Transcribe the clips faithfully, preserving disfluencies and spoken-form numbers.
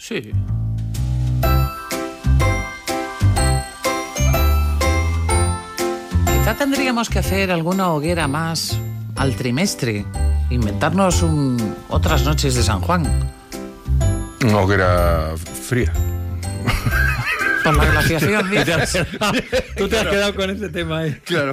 Sí. Quizá tendríamos que hacer alguna hoguera más al trimestre. Inventarnos un, otras noches de San Juan. Una hoguera fría. Por la glaciación, dices. Tú te has quedado con ese tema ahí. Claro.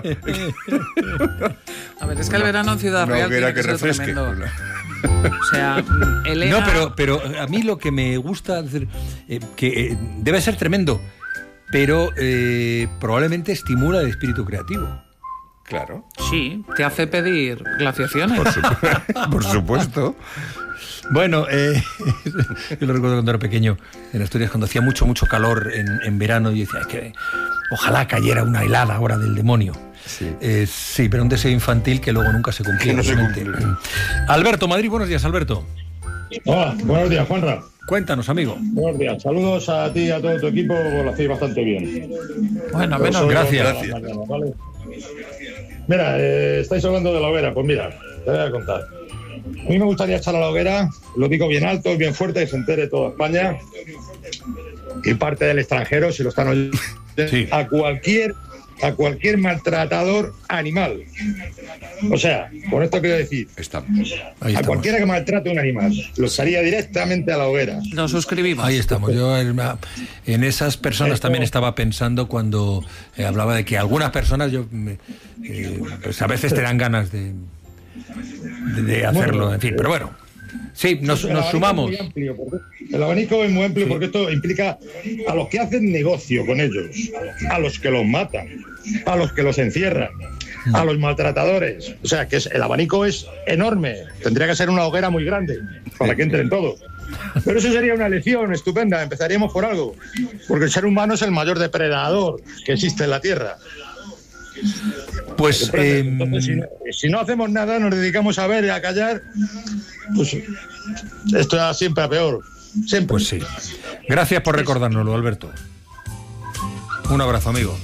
A ver, es que el verano en Ciudad Real tiene que, que ser refresque. tremendo. O sea, Elena... No, pero, pero a mí lo que me gusta decir, eh, que eh, debe ser tremendo, pero eh, probablemente estimula el espíritu creativo. Claro. Sí, te hace pedir glaciaciones. Por, supu- por supuesto. Bueno, eh, yo lo recuerdo cuando era pequeño en Asturias, cuando hacía mucho, mucho calor en, en verano, y decía, que ojalá cayera una helada ahora del demonio. Sí. Eh, sí, pero un deseo infantil que luego nunca se cumplió. Que no se obviamente. cumplió. Alberto, Madrid, buenos días, Alberto. Hola, buenos días, Juanra. Cuéntanos, amigo. Buenos días. Saludos a ti y a todo tu equipo, lo hacéis bastante bien. Bueno, menos Sobre gracias. todo de la mañana, ¿vale? Mira, eh, estáis hablando de la hoguera, pues mira, te voy a contar. A mí me gustaría echar a la hoguera, lo digo bien alto, bien fuerte, que se entere toda España y parte del extranjero, si lo están oyendo, Sí. a cualquier a cualquier maltratador animal. O sea, con esto quiero decir, Estamos. Ahí a estamos. cualquiera que maltrate a un animal, lo echaría directamente a la hoguera. nos suscribimos. Ahí estamos. Yo en, en esas personas Esto- también estaba pensando cuando eh, hablaba de que algunas personas, yo me- eh, pues a veces te dan ganas de, de, de hacerlo, Bueno, en fin, pero bueno. Sí, nos, El nos abanico sumamos. es muy amplio, porque- el abanico es muy amplio porque esto implica a los que hacen negocio con ellos, a los que los matan, a los que los encierran, a los maltratadores. O sea, que es, el abanico es enorme. Tendría que ser una hoguera muy grande para que entren todos. Pero eso sería una lección estupenda. Empezaríamos por algo. Porque el ser humano es el mayor depredador que existe en la Tierra. Pues eh, Entonces, si, no, si no hacemos nada, nos dedicamos a ver y a callar, pues esto es siempre a peor. Siempre. pues sí. Gracias por recordárnoslo, Alberto. Un abrazo, amigo.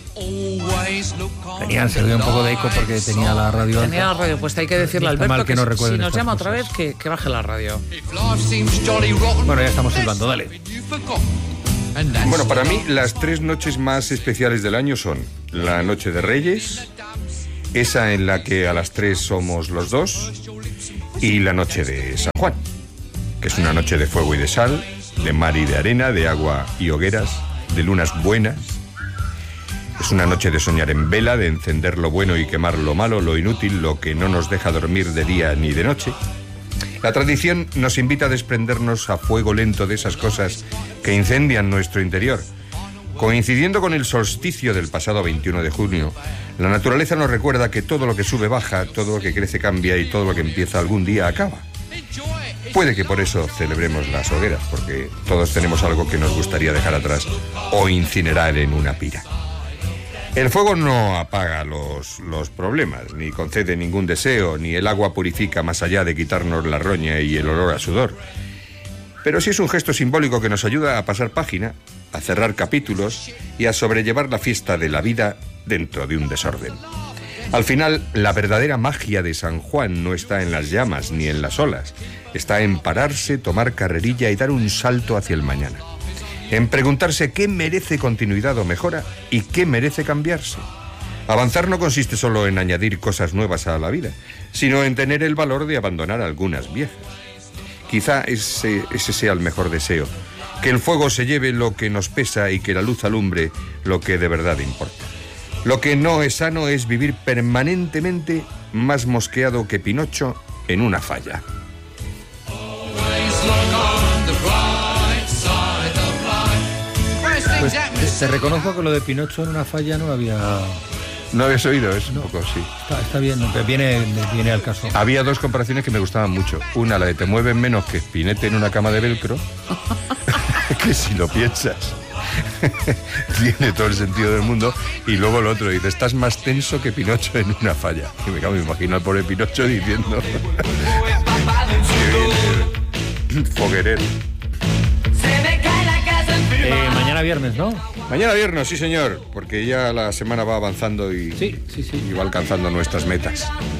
Tenía, se dio un poco de eco porque tenía la radio alta. Tenía la radio puesta, hay que decirle a Está Alberto mal que que, no si- recuerden si nos estas llama otra vez cosas. que, que baje la radio. Bueno, ya estamos silbando, dale. Bueno, para mí las tres noches más especiales del año son la noche de Reyes, esa en la que a las tres somos los dos, y la noche de San Juan, que es una noche de fuego y de sal, de mar y de arena, de agua y hogueras, de lunas buenas. Es una noche de soñar en vela, de encender lo bueno y quemar lo malo, lo inútil, lo que no nos deja dormir de día ni de noche. La tradición nos invita a desprendernos a fuego lento de esas cosas que incendian nuestro interior. Coincidiendo con el solsticio del pasado veintiuno de junio, la naturaleza nos recuerda que todo lo que sube baja, todo lo que crece cambia y todo lo que empieza algún día acaba. Puede que por eso celebremos las hogueras, porque todos tenemos algo que nos gustaría dejar atrás o incinerar en una pira. El fuego no apaga los, los problemas, ni concede ningún deseo, ni el agua purifica más allá de quitarnos la roña y el olor a sudor. Pero sí es un gesto simbólico que nos ayuda a pasar página, a cerrar capítulos y a sobrellevar la fiesta de la vida dentro de un desorden. Al final, la verdadera magia de San Juan no está en las llamas ni en las olas, está en pararse, tomar carrerilla y dar un salto hacia el mañana. En preguntarse qué merece continuidad o mejora y qué merece cambiarse. Avanzar no consiste solo en añadir cosas nuevas a la vida, sino en tener el valor de abandonar algunas viejas. Quizá ese, ese sea el mejor deseo, que el fuego se lleve lo que nos pesa y que la luz alumbre lo que de verdad importa. Lo que no es sano es vivir permanentemente más mosqueado que Pinocho en una falla. Pues te, te reconozco que lo de Pinocho en una falla no lo había... ¿No habías oído eso? Un poco, sí. Está, está bien, pero viene, viene al caso. Había dos comparaciones que me gustaban mucho. Una, la de te mueves menos que Spinette en una cama de velcro, que si lo piensas tiene todo el sentido del mundo. Y luego el otro dice, estás más tenso que Pinocho en una falla. Y me, me imagino al pobre Pinocho diciendo que viene foguerero. Eh, mañana viernes, ¿no? Mañana viernes, sí señor, porque ya la semana va avanzando y, Sí, sí, sí. y va alcanzando nuestras metas.